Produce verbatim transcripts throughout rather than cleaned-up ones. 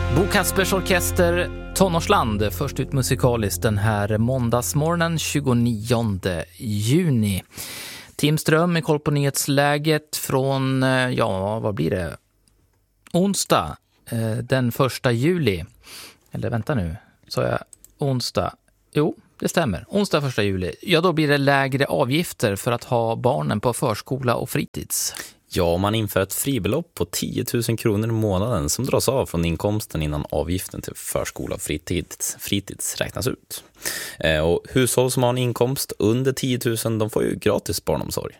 Bo Kaspers orkester Tonårsland, först ut musikaliskt den här måndagsmorgonen tjugonionde juni. Tim Ström är koll på nyhetsläget från, ja vad blir det, onsdag den första juli. Eller vänta nu, så jag onsdag, jo det stämmer, onsdag första juli. Ja då blir det lägre avgifter för att ha barnen på förskola och fritids. Ja, man inför ett fribelopp på tio tusen kronor i månaden som dras av från inkomsten innan avgiften till förskola och fritids, fritids räknas ut. Eh, och hushåll som har en inkomst under tio tusen, de får ju gratis barnomsorg.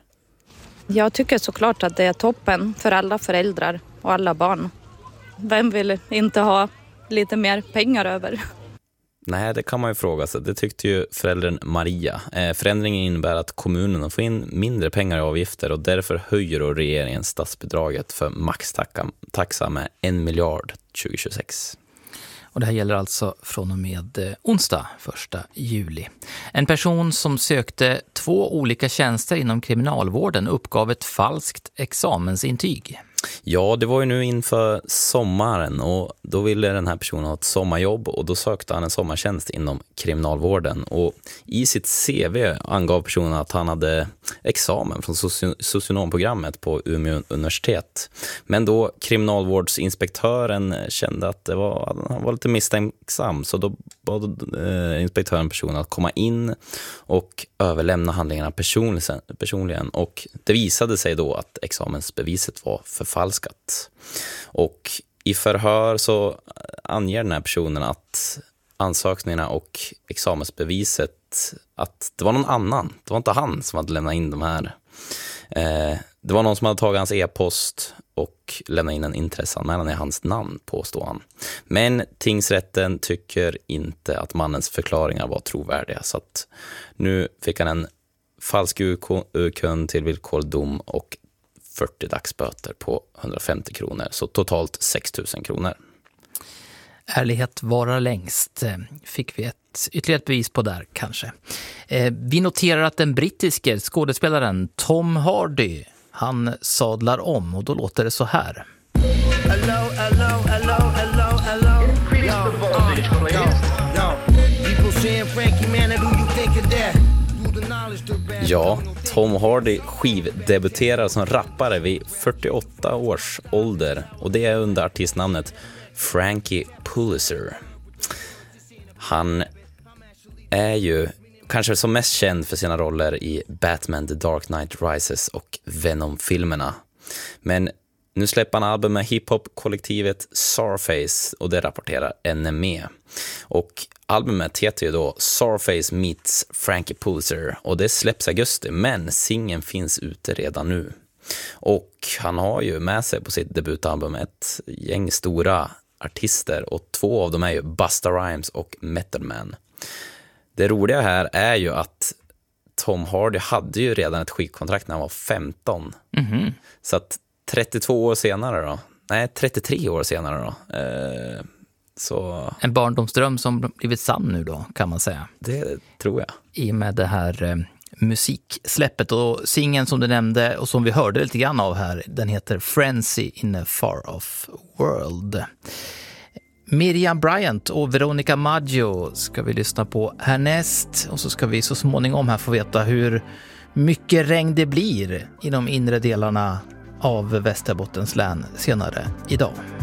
Jag tycker såklart att det är toppen för alla föräldrar och alla barn. Vem vill inte ha lite mer pengar över? Nej, det kan man ju fråga sig. Det tyckte ju föräldern Maria. Eh, förändringen innebär att kommunerna får in mindre pengar i avgifter och därför höjer då regeringen statsbidraget för maxtaxa med en miljard tjugohundratjugosex. Och det här gäller alltså från och med onsdag första juli. En person som sökte två olika tjänster inom kriminalvården uppgav ett falskt examensintyg. Ja, det var ju nu inför sommaren och då ville den här personen ha ett sommarjobb och då sökte han en sommartjänst inom kriminalvården. Och i sitt C V angav personen att han hade examen från soci- socionomprogrammet på Umeå universitet. Men då kriminalvårdsinspektören kände att det var, han var lite misstänksam så då bad eh, inspektören personen att komma in och överlämna handlingarna personligen, personligen. Och det visade sig då att examensbeviset var förfalskat. Och i förhör så anger den här personen att ansökningarna och examensbeviset, att det var någon annan. Det var inte han som hade lämnat in de här. Eh, det var någon som hade tagit hans e-post och lämnat in en intresseanmälan i hans namn, påstår han. Men tingsrätten tycker inte att mannens förklaringar var trovärdiga. Så att nu fick han en falsk urkund till villkorlig dom och fyrtio dagsböter på hundrafemtio kronor. Så totalt sex tusen kronor. Ärlighet varar längst, fick vi ett ytterligare ett bevis på där kanske. Eh, vi noterar att den brittiske skådespelaren Tom Hardy, han sadlar om och då låter det så här. Hello, hello, hello, hello, hello. Yo, uh, yo, yo. People saying Frankie man, who you think of that? Ja, Tom Hardy skivdebuterar som rappare vid fyrtioåtta års ålder och det är under artistnamnet Frankie Pulitzer. Han är ju kanske som mest känd för sina roller i Batman The Dark Knight Rises och Venom-filmerna. Men nu släpper han album med hiphop-kollektivet Sarface och det rapporterar N M E. Och albumet heter ju då Sarface meets Frankie Pulitzer och det släpps i augusti, men singeln finns ute redan nu. Och han har ju med sig på sitt debutalbum ett gäng stora artister och två av dem är ju Busta Rhymes och Method Man. Det roliga här är ju att Tom Hardy hade ju redan ett skivkontrakt när han var femton. Mm-hmm. Så att trettiotvå år senare då, nej trettiotre år senare då, eh, så... En barndomsdröm som blivit sann nu då, kan man säga. Det tror jag. I och med det här eh, musiksläppet och singeln som du nämnde och som vi hörde lite grann av här, den heter Frenzy in a Far Off World. Miriam Bryant och Veronica Maggio ska vi lyssna på härnäst och så ska vi så småningom här få veta hur mycket regn det blir i de inre delarna av Västerbottens län senare idag.